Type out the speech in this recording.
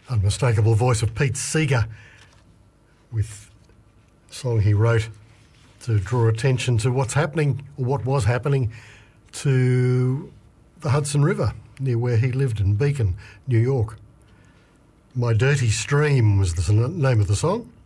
unmistakable voice of Pete Seeger with a song he wrote to draw attention to what's happening, or what was happening, to the Hudson River, near where he lived in Beacon, New York. My Dirty Stream was the name of the song.